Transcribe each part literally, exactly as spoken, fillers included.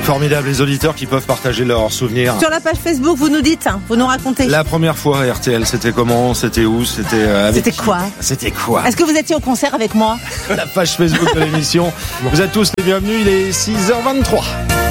Formidable, les auditeurs qui peuvent partager leurs souvenirs. Sur la page Facebook, vous nous dites, vous nous racontez. La première fois à R T L, c'était comment? C'était où? C'était euh, avec C'était quoi? C'était quoi? Est-ce que vous étiez au concert avec moi? La page Facebook de l'émission. Vous êtes tous les bienvenus, il est six heures vingt-trois.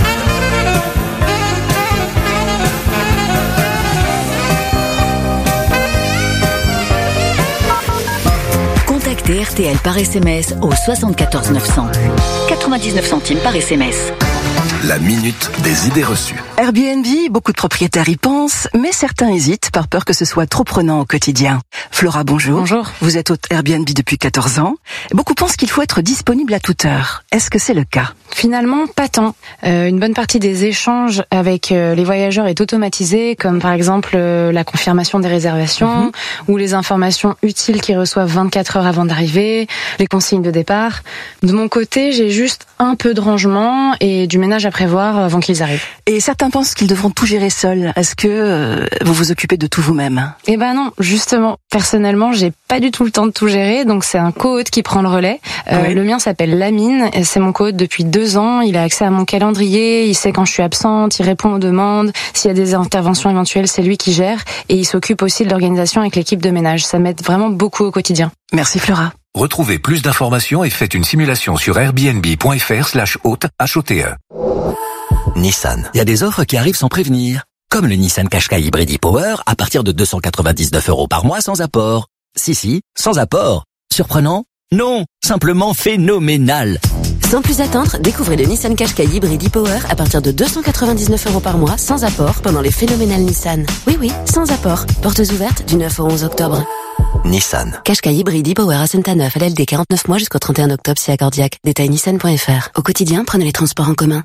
Contactez R T L par S M S au soixante-quatorze neuf cents. quatre-vingt-dix-neuf centimes par S M S. La minute des idées reçues. Airbnb, beaucoup de propriétaires y pensent, mais certains hésitent par peur que ce soit trop prenant au quotidien. Flora, bonjour. Bonjour. Vous êtes hôte Airbnb depuis quatorze ans. Beaucoup pensent qu'il faut être disponible à toute heure. Est-ce que c'est le cas? Finalement, pas tant. Euh, une bonne partie des échanges avec euh, les voyageurs est automatisée, comme par exemple euh, la confirmation des réservations mmh. ou les informations utiles qu'ils reçoivent vingt-quatre heures avant d'arriver, les consignes de départ. De mon côté, j'ai juste un peu de rangement et du ménage à prévoir avant qu'ils arrivent. Et certains pensent qu'ils devront tout gérer seuls. Est-ce que euh, vous vous occupez de tout vous-même? Eh ben non, justement. Personnellement, j'ai pas du tout le temps de tout gérer, donc c'est un co-hôte qui prend le relais. Euh, oui. Le mien s'appelle Lamine, c'est mon co-hôte depuis deux ans. Il a accès à mon calendrier, il sait quand je suis absente, il répond aux demandes. S'il y a des interventions éventuelles, c'est lui qui gère. Et il s'occupe aussi de l'organisation avec l'équipe de ménage. Ça m'aide vraiment beaucoup au quotidien. Merci Flora. Retrouvez plus d'informations et faites une simulation sur airbnb.fr slash hôte H O T E. Nissan. Il y a des offres qui arrivent sans prévenir. Comme le Nissan Qashqai Hybrid e-Power à partir de deux cent quatre-vingt-dix-neuf euros par mois sans apport. Si, si, sans apport. Surprenant? Non, simplement phénoménal. Sans plus attendre, découvrez le Nissan Qashqai Hybrid e-Power à partir de deux cent quatre-vingt-dix-neuf euros par mois sans apport pendant les phénoménales Nissan. Oui, oui, sans apport. Portes ouvertes du neuf au onze octobre. Nissan. Qashqai Hybrid e-Power à Saint-Neuf, L L D quarante-neuf mois jusqu'au trente et un octobre chez Accordiac. Détail nissan point f r. Au quotidien, prenez les transports en commun.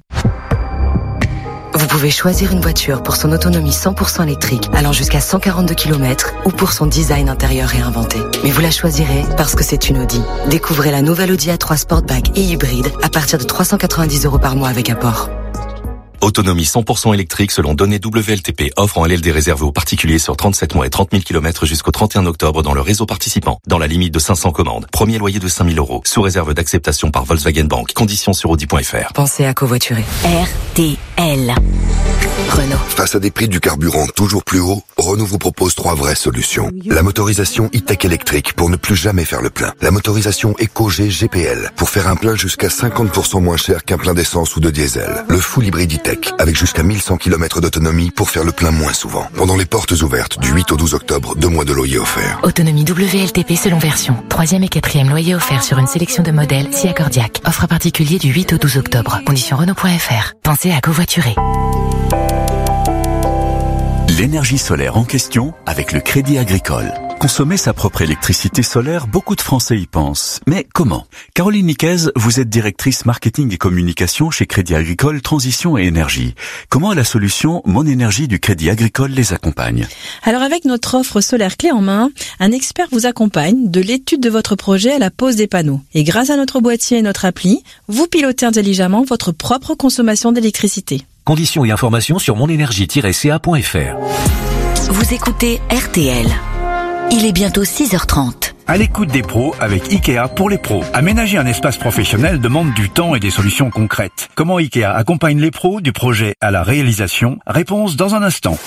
Vous pouvez choisir une voiture pour son autonomie cent pour cent électrique, allant jusqu'à cent quarante-deux kilomètres, ou pour son design intérieur réinventé. Mais vous la choisirez parce que c'est une Audi. Découvrez la nouvelle Audi A trois Sportback et hybride à partir de trois cent quatre-vingt-dix euros par mois avec apport. Autonomie cent pour cent électrique selon données W L T P. Offre en L L D réservée aux particuliers sur trente-sept mois et trente mille kilomètres jusqu'au trente et un octobre dans le réseau participant. Dans la limite de cinq cents commandes. Premier loyer de cinq mille euros. Sous réserve d'acceptation par Volkswagen Bank. Conditions sur audi point f r. Pensez à covoiturer. R T L. Renault. Face à des prix du carburant toujours plus hauts, Renault vous propose trois vraies solutions. La motorisation e-tech électrique pour ne plus jamais faire le plein. La motorisation EcoG G P L pour faire un plein jusqu'à cinquante pour cent moins cher qu'un plein d'essence ou de diesel. Le full hybride e-tech avec jusqu'à mille cent kilomètres d'autonomie pour faire le plein moins souvent. Pendant les portes ouvertes du huit au douze octobre, deux mois de loyer offert. Autonomie W L T P selon version. Troisième et quatrième loyer offert sur une sélection de modèles si Accordiac. Offre particulier du huit au douze octobre. Conditions Renault point f r. Pensez à covoiturer. L'énergie solaire en question avec le Crédit Agricole. Consommer sa propre électricité solaire, beaucoup de Français y pensent. Mais comment? Caroline Niquez, vous êtes directrice marketing et communication chez Crédit Agricole Transition et Énergie. Comment la solution Mon Énergie du Crédit Agricole les accompagne? Alors avec notre offre solaire clé en main, un expert vous accompagne de l'étude de votre projet à la pose des panneaux. Et grâce à notre boîtier et notre appli, vous pilotez intelligemment votre propre consommation d'électricité. Conditions et informations sur mon énergie tiret c a point f r. Vous écoutez R T L. Il est bientôt six heures trente. À l'écoute des pros avec Ikea pour les pros. Aménager un espace professionnel demande du temps et des solutions concrètes. Comment Ikea accompagne les pros du projet à la réalisation? Réponse dans un instant.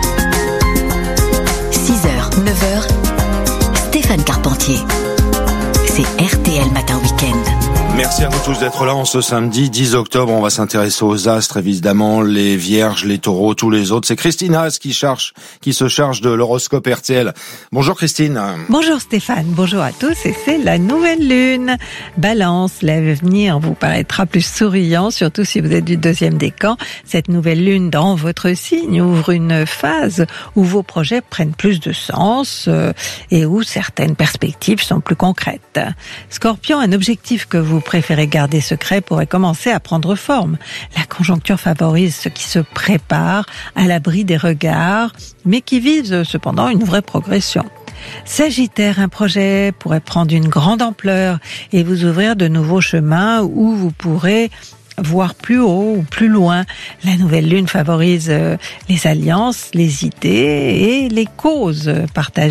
six heures, neuf heures, Stéphane Carpentier. C'est R T L Matin Week-end. Merci à vous tous d'être là en ce samedi dix octobre. On va s'intéresser aux astres, évidemment, les vierges, les taureaux, tous les autres. C'est Christine Haas qui charge, qui se charge de l'horoscope R T L. Bonjour Christine. Bonjour Stéphane, bonjour à tous. Et c'est la nouvelle lune. Balance, l'avenir vous paraîtra plus souriant, surtout si vous êtes du deuxième décan. Cette nouvelle lune dans votre signe ouvre une phase où vos projets prennent plus de sens euh, et où certaines perspectives sont plus concrètes. Scorpion, un objectif que vous préférez garder secret pourrait commencer à prendre forme. La conjoncture favorise ceux qui se préparent à l'abri des regards, mais qui visent cependant une vraie progression. Sagittaire, un projet pourrait prendre une grande ampleur et vous ouvrir de nouveaux chemins où vous pourrez voir plus haut ou plus loin. La nouvelle lune favorise les alliances, les idées et les causes partagées.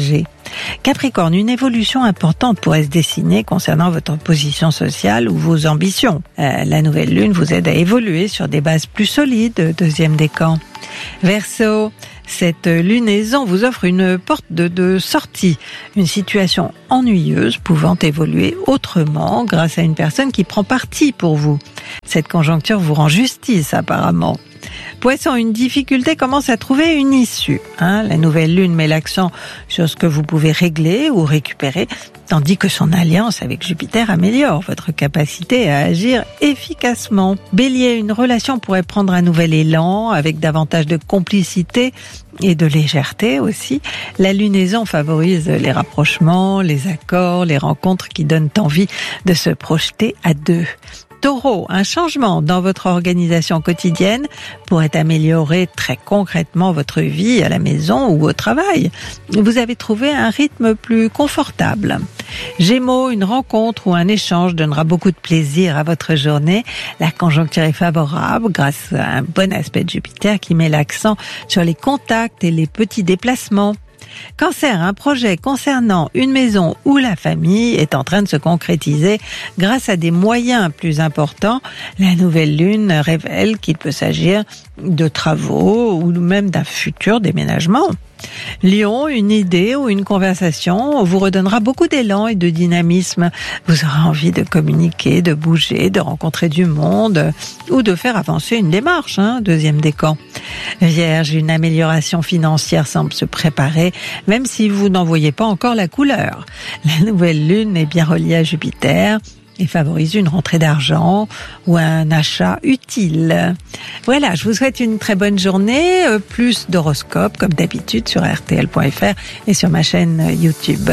Capricorne, une évolution importante pourrait se dessiner concernant votre position sociale ou vos ambitions. Euh, la nouvelle lune vous aide à évoluer sur des bases plus solides, deuxième décan. Verseau, cette lunaison vous offre une porte de, de sortie, une situation ennuyeuse pouvant évoluer autrement grâce à une personne qui prend parti pour vous. Cette conjoncture vous rend justice apparemment. Poisson, une difficulté commence à trouver une issue. Hein, la nouvelle lune met l'accent sur ce que vous pouvez régler ou récupérer, tandis que son alliance avec Jupiter améliore votre capacité à agir efficacement. Bélier, une relation pourrait prendre un nouvel élan avec davantage de complicité et de légèreté aussi. La lunaison favorise les rapprochements, les accords, les rencontres qui donnent envie de se projeter à deux. Taureau, un changement dans votre organisation quotidienne pourrait améliorer très concrètement votre vie à la maison ou au travail. Vous avez trouvé un rythme plus confortable. Gémeaux, une rencontre ou un échange donnera beaucoup de plaisir à votre journée. La conjoncture est favorable grâce à un bon aspect de Jupiter qui met l'accent sur les contacts et les petits déplacements. Cancer, un projet concernant une maison ou la famille est en train de se concrétiser grâce à des moyens plus importants. La nouvelle lune révèle qu'il peut s'agir de travaux ou même d'un futur déménagement. Lion, une idée ou une conversation vous redonnera beaucoup d'élan et de dynamisme. Vous aurez envie de communiquer, de bouger, de rencontrer du monde ou de faire avancer une démarche, hein, deuxième décan. Vierge, une amélioration financière semble se préparer, même si vous n'en voyez pas encore la couleur. La nouvelle lune est bien reliée à Jupiter et favorise une rentrée d'argent ou un achat utile. Voilà, je vous souhaite une très bonne journée. Plus d'horoscopes, comme d'habitude, sur R T L point F R et sur ma chaîne YouTube.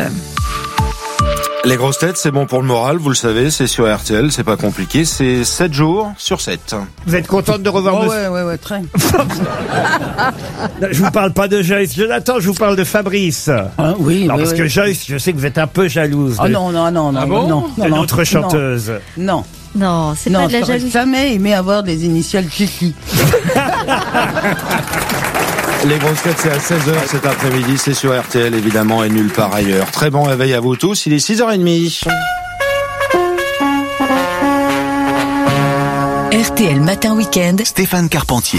Les grosses têtes, c'est bon pour le moral, vous le savez, c'est sur R T L, c'est pas compliqué, c'est sept jours sur sept. Vous êtes contente de revoir oh, monsieur... Ouais, ouais, ouais, très. Je vous parle pas de Joyce, Jonathan, je vous parle de Fabrice. Ah, oui, non, oui, parce oui. que Joyce, je sais que vous êtes un peu jalouse. Ah de... non, non, non, non, ah bon non, non, de non, notre chanteuse. Non. Non, c'est non, pas de la jalousie. Jamais aimé avoir des initiales Kiki. Les grosses têtes, c'est à seize heures cet après-midi, c'est sur R T L évidemment et nulle part ailleurs. Très bon réveil à vous tous, il est six heures trente. R T L Matin Week-end, Stéphane Carpentier.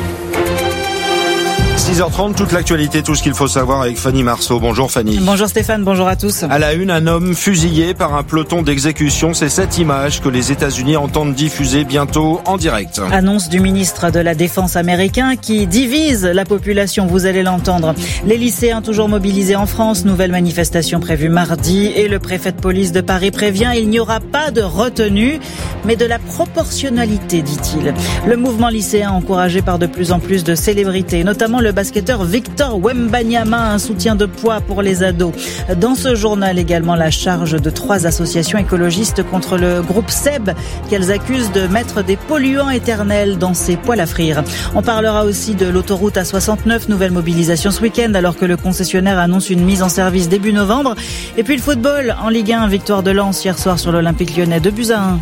six heures trente, toute l'actualité, tout ce qu'il faut savoir avec Fanny Marceau. Bonjour Fanny. Bonjour Stéphane, bonjour à tous. À la une, un homme fusillé par un peloton d'exécution. C'est cette image que les États-Unis entendent diffuser bientôt en direct. Annonce du ministre de la Défense américain qui divise la population, vous allez l'entendre. Les lycéens toujours mobilisés en France, nouvelle manifestation prévue mardi et le préfet de police de Paris prévient, il n'y aura pas de retenue, mais de la proportionnalité, dit-il. Le mouvement lycéen encouragé par de plus en plus de célébrités, notamment le basketteur Victor Wembanyama, un soutien de poids pour les ados. Dans ce journal également, la charge de trois associations écologistes contre le groupe Seb qu'elles accusent de mettre des polluants éternels dans ses poêles à frire. On parlera aussi de l'autoroute A soixante-neuf, nouvelle mobilisation ce week-end alors que le concessionnaire annonce une mise en service début novembre. Et puis le football en Ligue un, victoire de Lens hier soir sur l'Olympique Lyonnais, deux buts à un.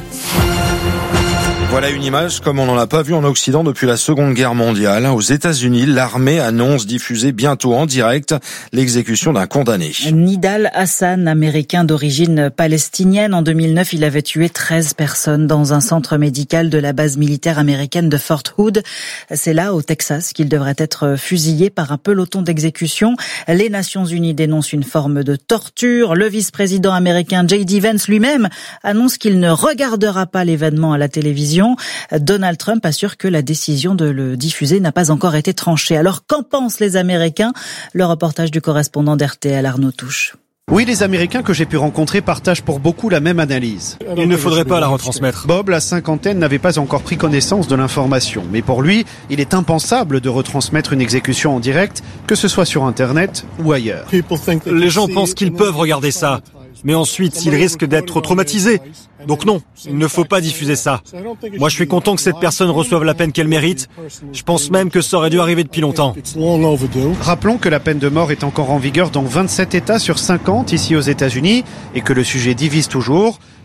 Voilà une image comme on n'en a pas vu en Occident depuis la Seconde Guerre mondiale. Aux États-Unis, l'armée annonce diffuser bientôt en direct l'exécution d'un condamné. Nidal Hassan, américain d'origine palestinienne. En deux mille neuf, il avait tué treize personnes dans un centre médical de la base militaire américaine de Fort Hood. C'est là, au Texas, qu'il devrait être fusillé par un peloton d'exécution. Les Nations Unies dénoncent une forme de torture. Le vice-président américain J D Vance lui-même annonce qu'il ne regardera pas l'événement à la télévision. Donald Trump assure que la décision de le diffuser n'a pas encore été tranchée. Alors, qu'en pensent les Américains ? Le reportage du correspondant d'R T L, Arnaud Touche. Oui, les Américains que j'ai pu rencontrer partagent pour beaucoup la même analyse. Il ne faudrait pas la retransmettre. Bob, la cinquantaine, n'avait pas encore pris connaissance de l'information. Mais pour lui, il est impensable de retransmettre une exécution en direct, que ce soit sur Internet ou ailleurs. Les gens pensent qu'ils peuvent regarder ça. Mais ensuite, ils risquent d'être traumatisés. Donc non, il ne faut pas diffuser ça. Moi, je suis content que cette personne reçoive la peine qu'elle mérite. Je pense même que ça aurait dû arriver depuis longtemps. Rappelons que la peine de mort est encore en vigueur dans vingt-sept États sur cinquante ici aux États-Unis et que le sujet divise toujours.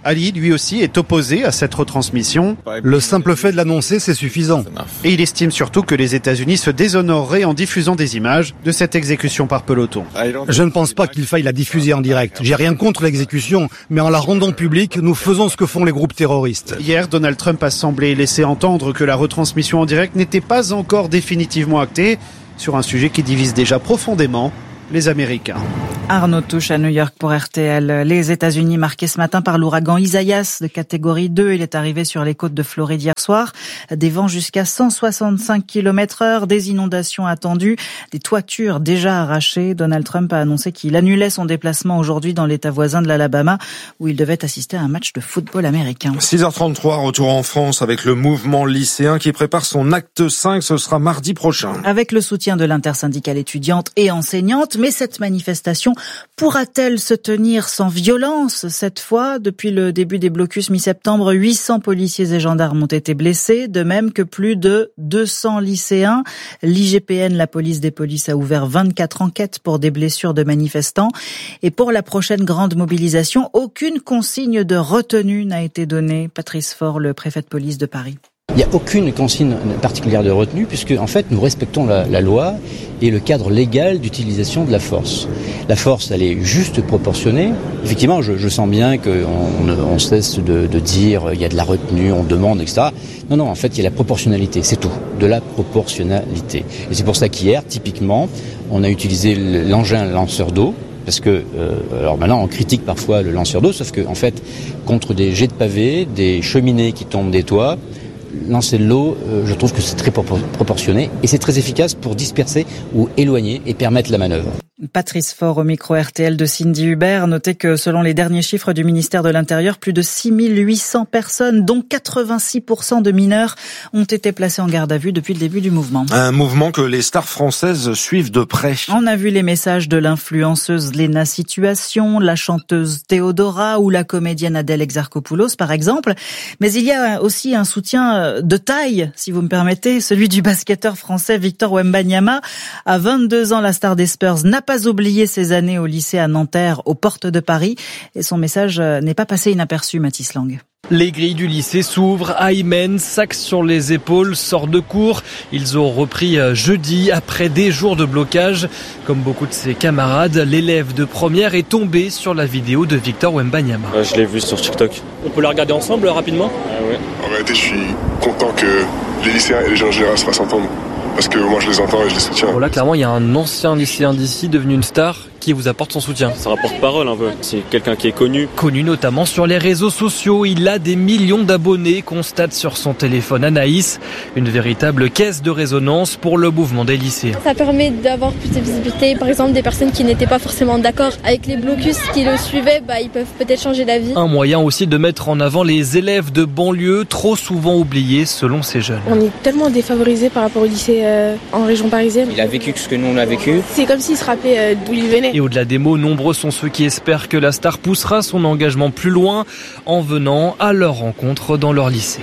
Ali, lui aussi, est opposé à cette retransmission. Le simple fait de l'annoncer, c'est suffisant. Et il estime surtout que les États-Unis se déshonoreraient en diffusant des images de cette exécution par peloton. Je ne pense pas qu'il faille la diffuser en direct. J'ai rien contre l'exécution, mais en la rendant publique, nous faisons ce que font les groupes terroristes. Hier, Donald Trump a semblé laisser entendre que la retransmission en direct n'était pas encore définitivement actée sur un sujet qui divise déjà profondément les Américains. Arnaud Touche à New York pour R T L. Les États-Unis marqués ce matin par l'ouragan Isaias de catégorie deux. Il est arrivé sur les côtes de Floride hier soir. Des vents jusqu'à cent soixante-cinq kilomètres heure, des inondations attendues, des toitures déjà arrachées. Donald Trump a annoncé qu'il annulait son déplacement aujourd'hui dans l'état voisin de l'Alabama où il devait assister à un match de football américain. six heures trente-trois, retour en France avec le mouvement lycéen qui prépare son acte cinq. Ce sera mardi prochain. Avec le soutien de l'intersyndicale étudiante et enseignante. Mais cette manifestation pourra-t-elle se tenir sans violence cette fois? Depuis le début des blocus mi-septembre, huit cents policiers et gendarmes ont été blessés, de même que plus de deux cents lycéens. L'I G P N, la police des polices, a ouvert vingt-quatre enquêtes pour des blessures de manifestants. Et pour la prochaine grande mobilisation, aucune consigne de retenue n'a été donnée. Patrice Faure, le préfet de police de Paris. Il n'y a aucune consigne particulière de retenue puisque en fait nous respectons la, la loi et le cadre légal d'utilisation de la force. La force, elle est juste proportionnée. Effectivement, je, je sens bien qu'on on cesse de, de dire il y a de la retenue, on demande, et cetera. Non, non, en fait, il y a la proportionnalité, c'est tout, de la proportionnalité. Et c'est pour ça qu'hier, typiquement, on a utilisé l'engin lanceur d'eau. Parce que, euh, alors maintenant, on critique parfois le lanceur d'eau, sauf que, en fait, contre des jets de pavés, des cheminées qui tombent des toits, lancer de l'eau, euh, je trouve que c'est très propor- proportionné et c'est très efficace pour disperser ou éloigner et permettre la manœuvre. Patrice Faure au micro R T L de Cindy Hubert. Notez que selon les derniers chiffres du ministère de l'Intérieur, plus de six mille huit cents personnes, dont quatre-vingt-six pour cent de mineurs, ont été placées en garde à vue depuis le début du mouvement. Un mouvement que les stars françaises suivent de près. On a vu les messages de l'influenceuse Léna Situation, la chanteuse Théodora ou la comédienne Adèle Exarchopoulos par exemple. Mais il y a aussi un soutien de taille, si vous me permettez, celui du basketteur français Victor Wembanyama. À vingt-deux ans, la star des Spurs n'a pas oublié ses années au lycée à Nanterre, aux portes de Paris. Et son message n'est pas passé inaperçu, Mathis Lang. Les grilles du lycée s'ouvrent, Aymen, sac sur les épaules, sort de cours. Ils ont repris jeudi après des jours de blocage. Comme beaucoup de ses camarades, l'élève de première est tombé sur la vidéo de Victor Wembanyama. Ouais, je l'ai vu sur TikTok. On peut la regarder ensemble rapidement ? Ah ouais. En réalité, je suis content que les lycéens et les jeunes en général se fassent entendre. Parce que moi je les entends et je les soutiens. Bon là clairement il y a un ancien lycéen d'ici devenu une star qui vous apporte son soutien. Ça rapporte parole un peu, c'est quelqu'un qui est connu. Connu notamment sur les réseaux sociaux, il a des millions d'abonnés, constate sur son téléphone Anaïs. Une véritable caisse de résonance pour le mouvement des lycéens. Ça permet d'avoir plus de visibilité, par exemple des personnes qui n'étaient pas forcément d'accord avec les blocus qui le suivaient, bah, ils peuvent peut-être changer d'avis. Un moyen aussi de mettre en avant les élèves de banlieue, trop souvent oubliés selon ces jeunes. On est tellement défavorisés par rapport au lycée euh, en région parisienne. Il a vécu ce que nous on a vécu. C'est comme s'il se rappelait euh, d'où il venait. Et au-delà des mots, nombreux sont ceux qui espèrent que la star poussera son engagement plus loin en venant à leur rencontre dans leur lycée.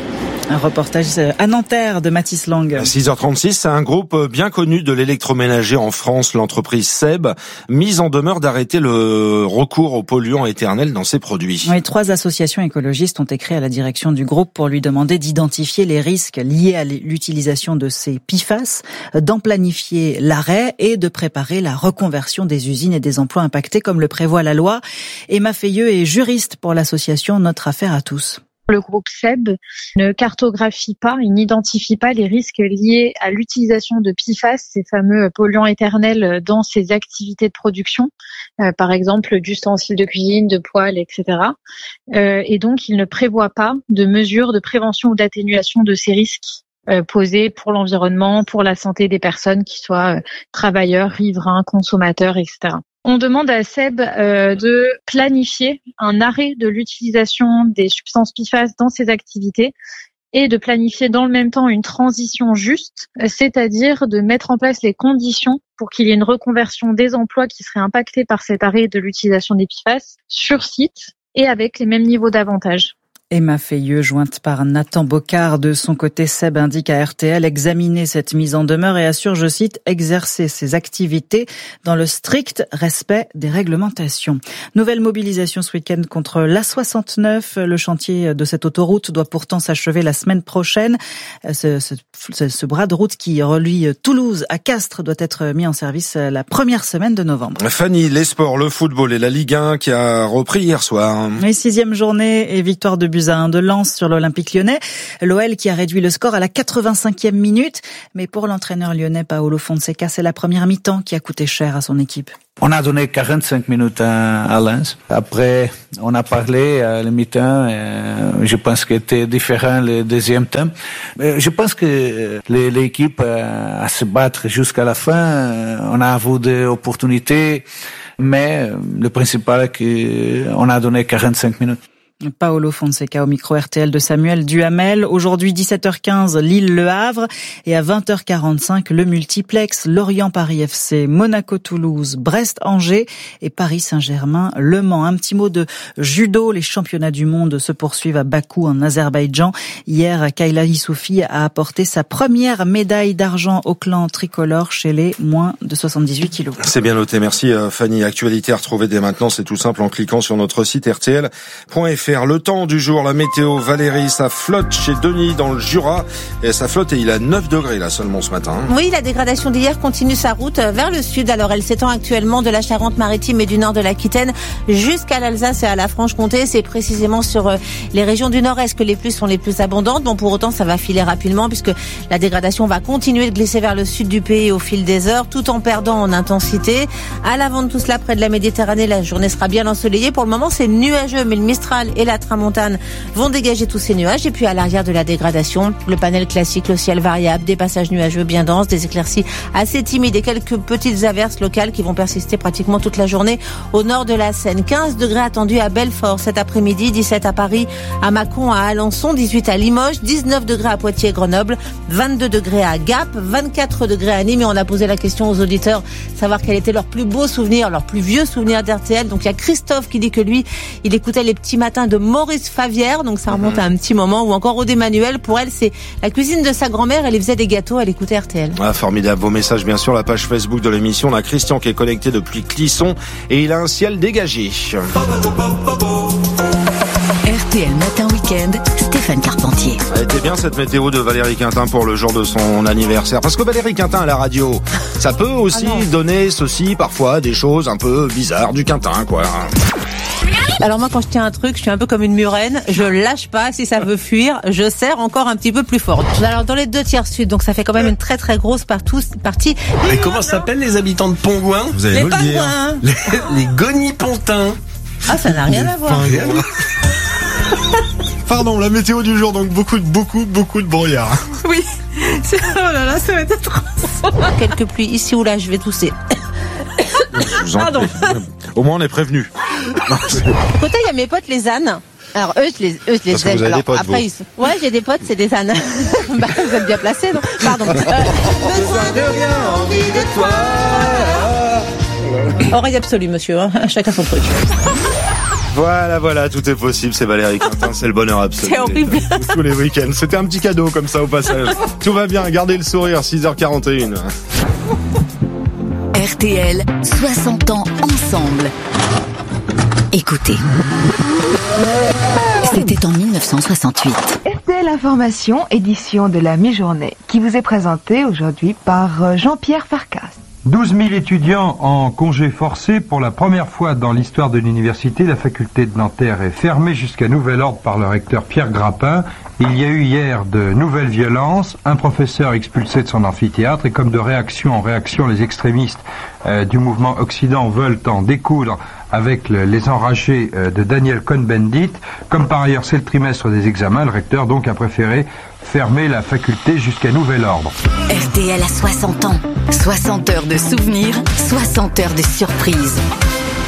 Un reportage à Nanterre de Mathis Lang. À six heures trente-six, c'est un groupe bien connu de l'électroménager en France, l'entreprise Seb, mise en demeure d'arrêter le recours aux polluants éternels dans ses produits. Oui, trois associations écologistes ont écrit à la direction du groupe pour lui demander d'identifier les risques liés à l'utilisation de ces P F A S, d'en planifier l'arrêt et de préparer la reconversion des usines et des emplois impactés comme le prévoit la loi. Emma Feilleux est juriste pour l'association Notre Affaire à tous. Le groupe Seb ne cartographie pas, il n'identifie pas les risques liés à l'utilisation de P F A S, ces fameux polluants éternels, dans ses activités de production, euh, par exemple d'ustensiles de cuisine, de poêles, et cetera. Euh, et donc, il ne prévoit pas de mesures de prévention ou d'atténuation de ces risques euh, posés pour l'environnement, pour la santé des personnes, qui soient euh, travailleurs, riverains, consommateurs, et cetera. On demande à Seb euh, de planifier un arrêt de l'utilisation des substances P F A S dans ses activités et de planifier dans le même temps une transition juste, c'est-à-dire de mettre en place les conditions pour qu'il y ait une reconversion des emplois qui seraient impactés par cet arrêt de l'utilisation des P F A S sur site et avec les mêmes niveaux d'avantages. Emma Feilleux, jointe par Nathan Bocard. De son côté, Seb indique à R T L examiner cette mise en demeure et assure, je cite, exercer ses activités dans le strict respect des réglementations. Nouvelle mobilisation ce week-end contre l'A soixante-neuf. Le chantier de cette autoroute doit pourtant s'achever la semaine prochaine. Ce, ce, ce bras de route qui relie Toulouse à Castres doit être mis en service la première semaine de novembre. Fanny, les sports, le football et la Ligue un qui a repris hier soir. Et sixième journée et victoire de buts à un de Lens sur l'Olympique lyonnais. L'O L qui a réduit le score à la quatre-vingt-cinquième minute. Mais pour l'entraîneur lyonnais Paolo Fonseca, c'est la première mi-temps qui a coûté cher à son équipe. On a donné quarante-cinq minutes à, à Lens. Après, on a parlé à la mi-temps. Euh, je pense que c'était différent le deuxième temps. Mais je pense que l'équipe a à se battre jusqu'à la fin. On a eu des opportunités, mais le principal est qu'on a donné quarante-cinq minutes. Paolo Fonseca au micro R T L de Samuel Duhamel. Aujourd'hui, dix-sept heures quinze, Lille-Le Havre. Et à vingt heures quarante-cinq, le multiplex Lorient-Paris F C, Monaco-Toulouse, Brest-Angers et Paris-Saint-Germain-Le Mans. Un petit mot de judo. Les championnats du monde se poursuivent à Bakou, en Azerbaïdjan. Hier, Kayla Issoufi a apporté sa première médaille d'argent au clan tricolore chez les moins de soixante-dix-huit kilos. C'est bien noté. Merci Fanny. Actualité à retrouver dès maintenant. C'est tout simple en cliquant sur notre site R T L point F R. Le temps du jour, la météo, Valérie, ça flotte chez Denis dans le Jura. Et ça flotte et il a neuf degrés là seulement ce matin. Oui, la dégradation d'hier continue sa route vers le sud. Alors elle s'étend actuellement de la Charente-Maritime et du nord de l'Aquitaine jusqu'à l'Alsace et à la Franche-Comté. C'est précisément sur les régions du nord-est que les pluies sont les plus abondantes. Bon, pour autant, ça va filer rapidement puisque la dégradation va continuer de glisser vers le sud du pays au fil des heures, tout en perdant en intensité. À l'avant de tout cela, près de la Méditerranée, la journée sera bien ensoleillée. Pour le moment, c'est nuageux, mais le Mistral et la tramontane vont dégager tous ces nuages. Et puis à l'arrière de la dégradation, le panel classique, le ciel variable, des passages nuageux bien denses, des éclaircies assez timides et quelques petites averses locales qui vont persister pratiquement toute la journée au nord de la Seine. quinze degrés attendus à Belfort cet après-midi, dix-sept à Paris, à Mâcon, à Alençon, dix-huit à Limoges, dix-neuf degrés à Poitiers et Grenoble, vingt-deux degrés à Gap, vingt-quatre degrés à Nîmes. Et on a posé la question aux auditeurs, savoir quel était leur plus beau souvenir, leur plus vieux souvenir d'R T L. Donc il y a Christophe qui dit que lui, il écoutait les petits matins de Maurice Favière, donc ça remonte à un petit moment. Ou encore Aude Emmanuel, pour elle c'est la cuisine de sa grand-mère, elle faisait des gâteaux, elle écoutait R T L. Ah, formidable, vos messages bien sûr, la page Facebook de l'émission. On a Christian qui est connecté depuis Clisson et il a un ciel dégagé. R T L Matin Week-end, Stéphane Carpentier. Elle était bien cette météo de Valérie Quintin pour le jour de son anniversaire. Parce que Valérie Quintin à la radio, ça peut aussi ah donner ceci parfois des choses un peu bizarres du Quintin, quoi. Alors moi, quand je tiens un truc, je suis un peu comme une murène. Je lâche pas. Si ça veut fuir, je serre encore un petit peu plus fort. Alors dans les deux tiers sud, donc ça fait quand même une très très grosse partie. Mais comment s'appellent les habitants de Pongouin? Vous allez les nous le dire. Les, les Gonipontins. Ah, ça n'a rien à voir. Pardon, la météo du jour, donc beaucoup, beaucoup, beaucoup de brouillard. Oui. C'est... Oh là là, ça va être trop. Quelques pluies ici ou là, je vais tousser. Pardon. Au moins on est prévenu. Côté, il y a mes potes les ânes. Alors eux, je les, eux, je les Parce que aime. vous avez Alors, des potes, après, ils... ouais, j'ai des potes, c'est des ânes. Bah, vous êtes bien placés, non? Pardon. Euh... Besoin de rien, envie de toi. Oreille absolue, monsieur. Hein. Chacun son truc. Voilà, voilà, tout est possible. C'est Valérie Quintin, c'est le bonheur absolu. C'est horrible. Tous les week-ends. C'était un petit cadeau comme ça au passage. Tout va bien, gardez le sourire. six heures quarante et une. R T L, soixante ans ensemble. Écoutez. C'était en mille neuf cent soixante-huit. R T L Information, édition de la mi-journée, qui vous est présentée aujourd'hui par Jean-Pierre Farkas. douze mille étudiants en congé forcé. Pour la première fois dans l'histoire de l'université, la faculté de Nanterre est fermée jusqu'à nouvel ordre par le recteur Pierre Grappin. Il y a eu hier de nouvelles violences, un professeur expulsé de son amphithéâtre et comme de réaction en réaction, les extrémistes euh, du mouvement Occident veulent en découdre avec le, les enragés euh, de Daniel Cohn-Bendit. Comme par ailleurs c'est le trimestre des examens, le recteur donc a préféré fermer la faculté jusqu'à nouvel ordre. R T L a soixante ans, soixante heures de souvenirs, soixante heures de surprises.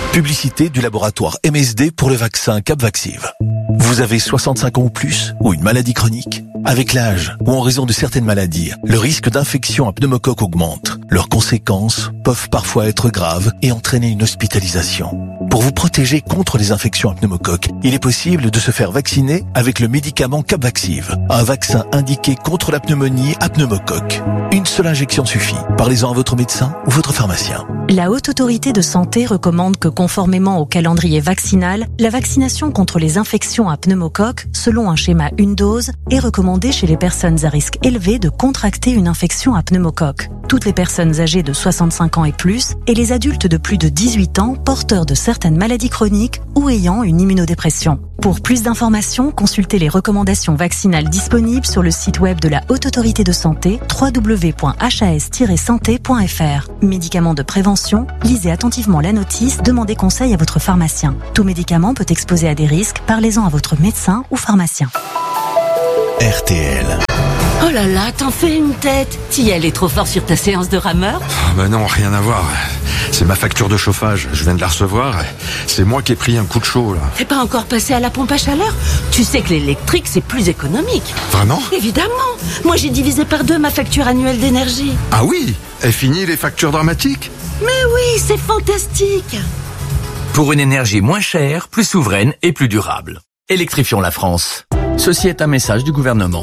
Publicité du laboratoire M S D pour le vaccin Capvaxive. Vous avez soixante-cinq ans ou plus ou une maladie chronique? Avec l'âge ou en raison de certaines maladies, le risque d'infection à pneumocoque augmente. Leurs conséquences peuvent parfois être graves et entraîner une hospitalisation. Pour vous protéger contre les infections à pneumocoque, il est possible de se faire vacciner avec le médicament Capvaxive, un vaccin indiqué contre la pneumonie à pneumocoque. Une seule injection suffit. Parlez-en à votre médecin ou votre pharmacien. La Haute Autorité de Santé recommande que, conformément au calendrier vaccinal, la vaccination contre les infections à pneumocoque, selon un schéma une dose, est recommandée chez les personnes à risque élevé de contracter une infection à pneumocoque. Toutes les personnes âgées de soixante-cinq ans et plus et les adultes de plus de dix-huit ans porteurs de certaines maladies chroniques ou ayant une immunodépression. Pour plus d'informations, consultez les recommandations vaccinales disponibles sur le site web de la Haute Autorité de Santé w w w point h a s tiret santé point f r. Médicaments de prévention, lisez attentivement la notice, demandez conseil à votre pharmacien. Tout médicament peut exposer à des risques, parlez-en à votre médecin ou pharmacien. R T L. Oh là là, t'en fais une tête. T'y allais trop fort sur ta séance de rameur? Oh bah non, rien à voir. C'est ma facture de chauffage, je viens de la recevoir. C'est moi qui ai pris un coup de chaud là. T'es pas encore passé à la pompe à chaleur? Tu sais que l'électrique c'est plus économique. Vraiment? Évidemment. Moi j'ai divisé par deux ma facture annuelle d'énergie. Ah oui? Est fini les factures dramatiques? Mais oui, c'est fantastique. Pour une énergie moins chère, plus souveraine et plus durable. Électrifions la France. Ceci est un message du gouvernement.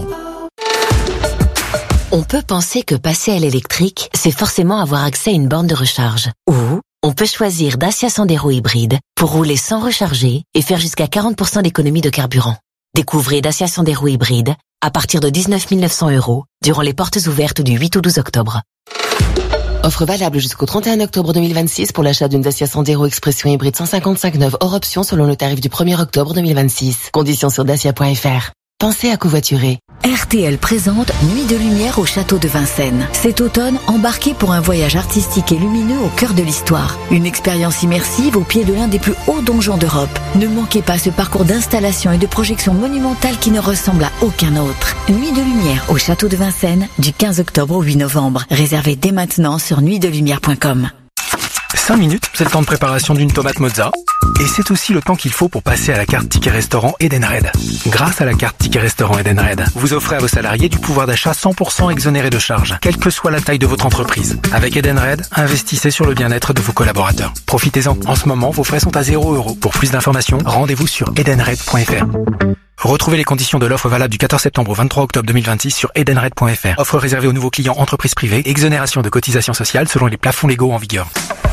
On peut penser que passer à l'électrique, c'est forcément avoir accès à une borne de recharge. Ou on peut choisir Dacia Sandero hybride pour rouler sans recharger et faire jusqu'à quarante pour cent d'économie de carburant. Découvrez Dacia Sandero hybride à partir de dix-neuf mille neuf cents euros durant les portes ouvertes du huit au douze octobre. Offre valable jusqu'au trente et un octobre deux mille vingt-six pour l'achat d'une Dacia Sandero Expression hybride cent cinquante-cinq neuve hors option selon le tarif du premier octobre deux mille vingt-six. Conditions sur dacia point f r. Pensez à covoiturer. R T L présente Nuit de lumière au château de Vincennes. Cet automne, embarquez pour un voyage artistique et lumineux au cœur de l'histoire. Une expérience immersive au pied de l'un des plus hauts donjons d'Europe. Ne manquez pas ce parcours d'installation et de projection monumentale qui ne ressemble à aucun autre. Nuit de lumière au château de Vincennes du quinze octobre au huit novembre. Réservez dès maintenant sur nuit de lumière point com. cinq minutes, c'est le temps de préparation d'une tomate mozza. Et c'est aussi le temps qu'il faut pour passer à la carte Ticket Restaurant Edenred. Grâce à la carte Ticket Restaurant Edenred, vous offrez à vos salariés du pouvoir d'achat cent pour cent exonéré de charges, quelle que soit la taille de votre entreprise. Avec Edenred, investissez sur le bien-être de vos collaborateurs. Profitez-en. En ce moment, vos frais sont à zéro euro. Pour plus d'informations, rendez-vous sur edenred point f r. Retrouvez les conditions de l'offre valable du quatorze septembre au vingt-trois octobre deux mille vingt-six sur edenred point f r. Offre réservée aux nouveaux clients entreprises privées, exonération de cotisations sociales selon les plafonds légaux en vigueur.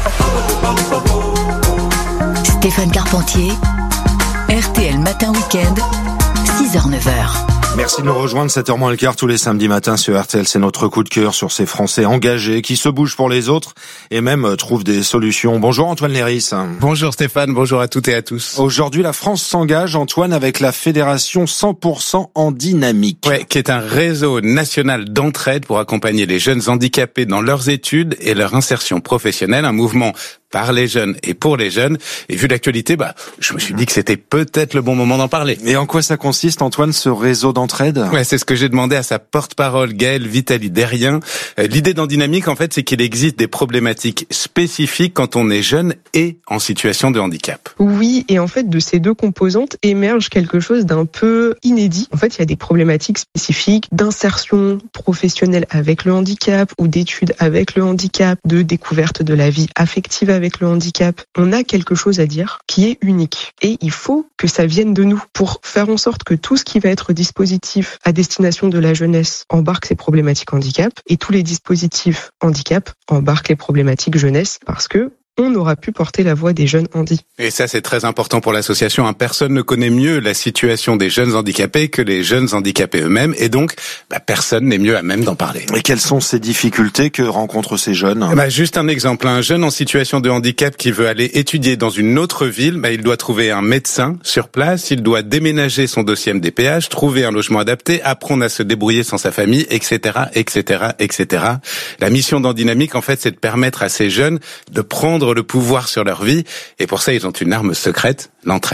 Stéphane Carpentier, R T L Matin Week-end, six heures neuf heures. Merci de nous rejoindre, sept heures moins le quart tous les samedis matins sur R T L. C'est notre coup de cœur sur ces Français engagés qui se bougent pour les autres et même trouvent des solutions. Bonjour Antoine Léris. Bonjour Stéphane, bonjour à toutes et à tous. Aujourd'hui, la France s'engage, Antoine, avec la fédération cent pour cent en dynamique. Ouais, qui est un réseau national d'entraide pour accompagner les jeunes handicapés dans leurs études et leur insertion professionnelle. Un mouvement par les jeunes et pour les jeunes. Et vu l'actualité, bah, je me suis dit que c'était peut-être le bon moment d'en parler. Et en quoi ça consiste, Antoine, ce réseau d'entraide? Ouais, c'est ce que j'ai demandé à sa porte-parole, Gaëlle Vitali-Derrien. Euh, l'idée d'en dynamique, en fait, c'est qu'il existe des problématiques spécifiques quand on est jeune et en situation de handicap. Oui, et en fait, de ces deux composantes émerge quelque chose d'un peu inédit. En fait, il y a des problématiques spécifiques d'insertion professionnelle avec le handicap ou d'études avec le handicap, de découverte de la vie affective avec avec le handicap, on a quelque chose à dire qui est unique. Et il faut que ça vienne de nous pour faire en sorte que tout ce qui va être dispositif à destination de la jeunesse embarque ces problématiques handicap et tous les dispositifs handicap embarquent les problématiques jeunesse parce que on aura pu porter la voix des jeunes handis. Et ça, c'est très important pour l'association. Personne ne connaît mieux la situation des jeunes handicapés que les jeunes handicapés eux-mêmes. Et donc, bah, personne n'est mieux à même d'en parler. Et quelles sont ces difficultés que rencontrent ces jeunes? Bah, juste un exemple. Un jeune en situation de handicap qui veut aller étudier dans une autre ville, bah, il doit trouver un médecin sur place, il doit déménager son dossier M D P H, trouver un logement adapté, apprendre à se débrouiller sans sa famille, et cetera, et cetera, et cetera. La mission d'En Dynamique, en fait, c'est de permettre à ces jeunes de prendre le pouvoir sur leur vie, et pour ça ils ont une arme secrète, l'entraide.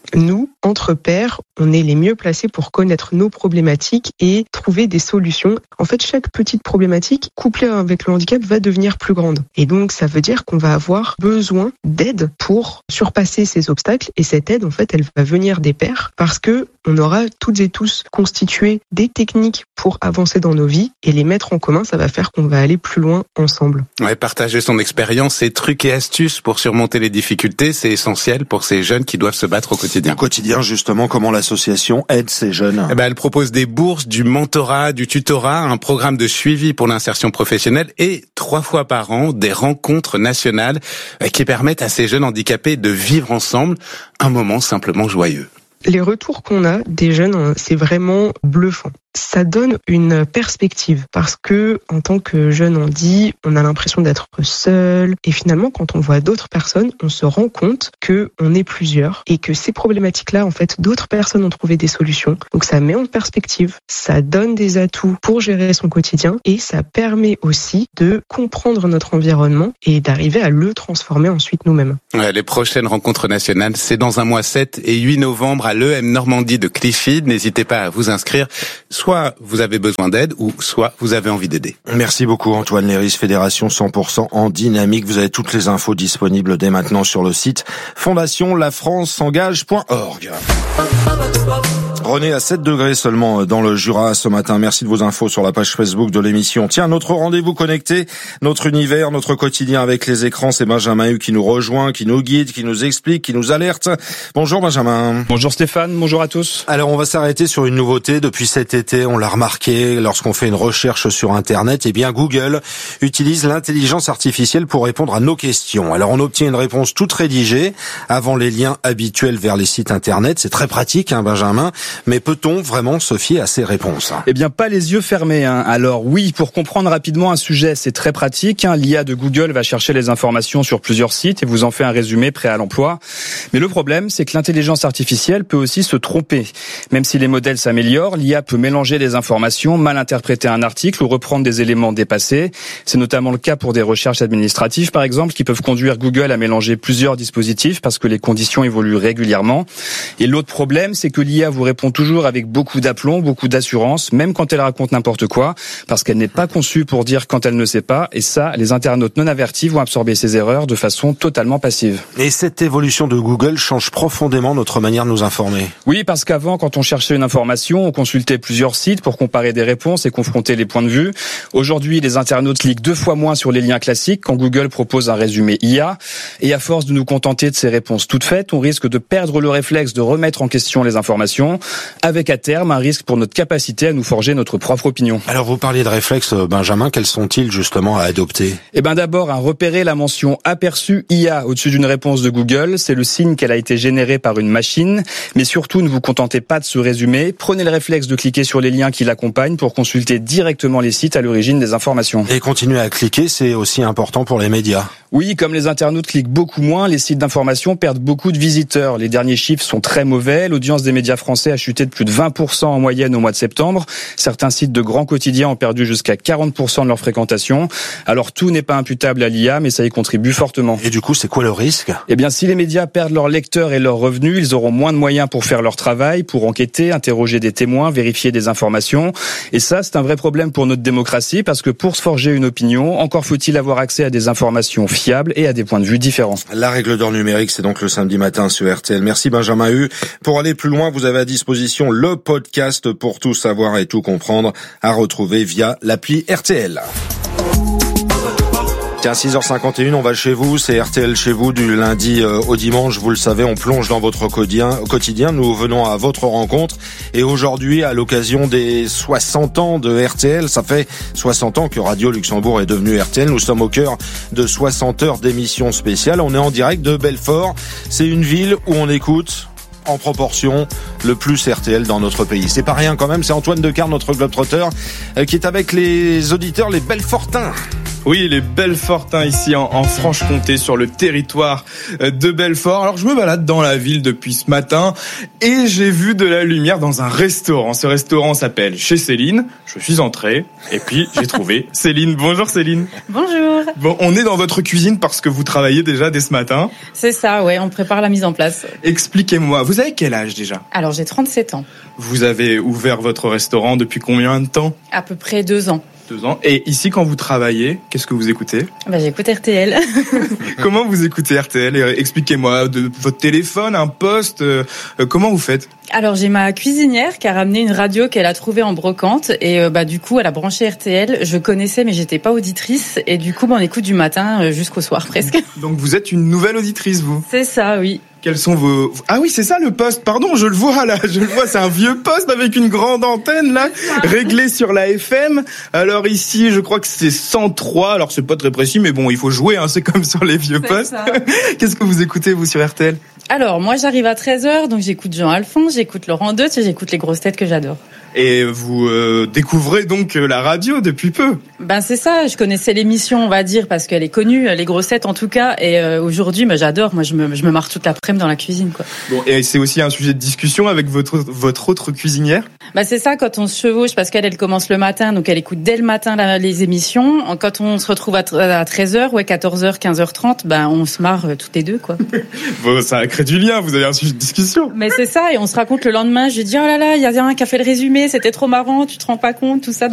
Nous, entre pairs, on est les mieux placés pour connaître nos problématiques et trouver des solutions. En fait, chaque petite problématique, couplée avec le handicap, va devenir plus grande. Et donc, ça veut dire qu'on va avoir besoin d'aide pour surpasser ces obstacles. Et cette aide, en fait, elle va venir des pairs parce que on aura toutes et tous constitué des techniques pour avancer dans nos vies et les mettre en commun. Ça va faire qu'on va aller plus loin ensemble. Ouais, partager son expérience, ses trucs et astuces pour surmonter les difficultés, c'est essentiel pour ces jeunes qui doivent se battre au quotidien. Au quotidien, justement, comment l'association aide ces jeunes ? Eh ben, elle propose des bourses, du mentorat, du tutorat, un programme de suivi pour l'insertion professionnelle et trois fois par an, des rencontres nationales qui permettent à ces jeunes handicapés de vivre ensemble un moment simplement joyeux. Les retours qu'on a des jeunes, c'est vraiment bluffant. Ça donne une perspective parce que en tant que jeune handi, on a l'impression d'être seul et finalement quand on voit d'autres personnes, on se rend compte que on est plusieurs et que ces problématiques-là, en fait, d'autres personnes ont trouvé des solutions. Donc ça met en perspective, ça donne des atouts pour gérer son quotidien et ça permet aussi de comprendre notre environnement et d'arriver à le transformer ensuite nous-mêmes. Ouais, les prochaines rencontres nationales, c'est dans un mois sept et huit novembre à l'E M Normandie de Clichy. N'hésitez pas à vous inscrire. Soit vous avez besoin d'aide ou soit vous avez envie d'aider. Merci beaucoup Antoine Léris, Fédération cent pour cent en dynamique. Vous avez toutes les infos disponibles dès maintenant sur le site fondation la france s'engage point org. René, à sept degrés seulement dans le Jura ce matin. Merci de vos infos sur la page Facebook de l'émission. Tiens, notre rendez-vous connecté, notre univers, notre quotidien avec les écrans, c'est Benjamin Hu qui nous rejoint, qui nous guide, qui nous explique, qui nous alerte. Bonjour Benjamin. Bonjour Stéphane, bonjour à tous. Alors on va s'arrêter sur une nouveauté. Depuis cet été, on l'a remarqué, lorsqu'on fait une recherche sur Internet, eh bien Google utilise l'intelligence artificielle pour répondre à nos questions. Alors on obtient une réponse toute rédigée avant les liens habituels vers les sites Internet. C'est très pratique, hein, Benjamin. Mais peut-on vraiment se fier à ces réponses ? Eh bien, pas les yeux fermés. Hein. Alors oui, pour comprendre rapidement un sujet, c'est très pratique. Hein. L'I A de Google va chercher les informations sur plusieurs sites et vous en fait un résumé prêt à l'emploi. Mais le problème, c'est que l'intelligence artificielle peut aussi se tromper. Même si les modèles s'améliorent, l'I A peut mélanger des informations, mal interpréter un article ou reprendre des éléments dépassés. C'est notamment le cas pour des recherches administratives, par exemple, qui peuvent conduire Google à mélanger plusieurs dispositifs parce que les conditions évoluent régulièrement. Et l'autre problème, c'est que l'I A vous répond toujours avec beaucoup d'aplomb, beaucoup d'assurance, même quand elle raconte n'importe quoi, parce qu'elle n'est pas conçue pour dire quand elle ne sait pas, et ça, les internautes non avertis vont absorber ces erreurs de façon totalement passive. Et cette évolution de Google change profondément notre manière de nous informer. Oui, parce qu'avant, quand on cherchait une information, on consultait plusieurs sites pour comparer des réponses et confronter les points de vue. Aujourd'hui, les internautes cliquent deux fois moins sur les liens classiques quand Google propose un résumé I A, et à force de nous contenter de ces réponses toutes faites, on risque de perdre le réflexe de remettre en question les informations, avec à terme un risque pour notre capacité à nous forger notre propre opinion. Alors vous parliez de réflexes, Benjamin, quels sont-ils justement à adopter ? Eh ben d'abord, à repérer la mention aperçu I A au-dessus d'une réponse de Google, c'est le signe qu'elle a été générée par une machine, mais surtout ne vous contentez pas de ce résumé, prenez le réflexe de cliquer sur les liens qui l'accompagnent pour consulter directement les sites à l'origine des informations. Et continuer à cliquer, c'est aussi important pour les médias. Oui, comme les internautes cliquent beaucoup moins, les sites d'information perdent beaucoup de visiteurs. Les derniers chiffres sont très mauvais, l'audience des médias français a chuté de plus de vingt pour cent en moyenne au mois de septembre. Certains sites de grands quotidiens ont perdu jusqu'à quarante pour cent de leur fréquentation. Alors tout n'est pas imputable à l'I A, mais ça y contribue fortement. Et du coup, c'est quoi le risque ? Eh bien, si les médias perdent leurs lecteurs et leurs revenus, ils auront moins de moyens pour faire leur travail, pour enquêter, interroger des témoins, vérifier des informations. Et ça, c'est un vrai problème pour notre démocratie, parce que pour se forger une opinion, encore faut-il avoir accès à des informations fiables et à des points de vue différents. La règle d'or numérique, c'est donc le samedi matin sur R T L. Merci Benjamin Hu. Pour aller plus loin, vous avez à disposition le podcast pour tout savoir et tout comprendre à retrouver via l'appli R T L. Tiens, six heures cinquante et une, on va chez vous, c'est R T L chez vous du lundi euh, au dimanche, vous le savez, on plonge dans votre quotidien, quotidien, nous venons à votre rencontre et aujourd'hui, à l'occasion des soixante ans de R T L, ça fait soixante ans que Radio Luxembourg est devenu R T L, nous sommes au cœur de soixante heures d'émissions spéciales, on est en direct de Belfort, c'est une ville où on écoute en proportion le plus R T L dans notre pays. C'est pas rien quand même, c'est Antoine Decar, notre globetrotter, euh, qui est avec les auditeurs, les Belfortins. Oui, les Belfortins ici en, en Franche-Comté, sur le territoire de Belfort. Alors je me balade dans la ville depuis ce matin et j'ai vu de la lumière dans un restaurant. Ce restaurant s'appelle Chez Céline. Je suis entré et puis j'ai trouvé Céline. Bonjour Céline. Bonjour. Bon, on est dans votre cuisine parce que vous travaillez déjà dès ce matin. C'est ça, ouais, on prépare la mise en place. Expliquez-moi, vous avez quel âge déjà ? Alors j'ai trente-sept ans. Vous avez ouvert votre restaurant depuis combien de temps ? À peu près deux ans. Deux ans. Et ici, quand vous travaillez, qu'est-ce que vous écoutez ? Bah, j'écoute R T L. Comment vous écoutez R T L ? Expliquez-moi, de votre téléphone, un poste, euh, comment vous faites ? Alors j'ai ma cuisinière qui a ramené une radio qu'elle a trouvée en brocante et euh, bah du coup elle a branché R T L. Je connaissais mais j'étais pas auditrice et du coup bah, on écoute du matin euh, jusqu'au soir presque. Donc vous êtes une nouvelle auditrice vous ? C'est ça, oui. Quels sont vos... Ah oui, c'est ça le poste, pardon, je le vois là, je le vois, c'est un vieux poste avec une grande antenne là, réglée sur la F M. Alors ici, je crois que c'est cent trois, alors c'est pas très précis, mais bon, il faut jouer, hein, c'est comme sur les vieux c'est postes. Qu'est-ce que vous écoutez vous sur R T L ? Alors moi j'arrive à treize heures, donc j'écoute Jean Alphonse, j'écoute Laurent Deutsch et j'écoute les grosses têtes que j'adore. Et vous euh, découvrez donc la radio depuis peu. Ben c'est ça, je connaissais l'émission, on va dire, parce qu'elle est connue, les grosses têtes en tout cas. Et euh, aujourd'hui, ben, j'adore. Moi, je me, je me marre toute l'après-midi dans la cuisine, quoi. Bon, et c'est aussi un sujet de discussion avec votre votre autre cuisinière. Ben c'est ça, quand on se chevauche, parce qu'elle, elle commence le matin, donc elle écoute dès le matin la, les émissions. Quand on se retrouve à, à treize heures, ouais, quatorze heures, quinze heures trente, ben on se marre euh, toutes les deux, quoi. Bon, ça crée du lien. Vous avez un sujet de discussion. Mais c'est ça, et on se raconte le lendemain. Je dis oh là là, il y a un qui a fait le résumé, c'était trop marrant, tu te rends pas compte, tout ça.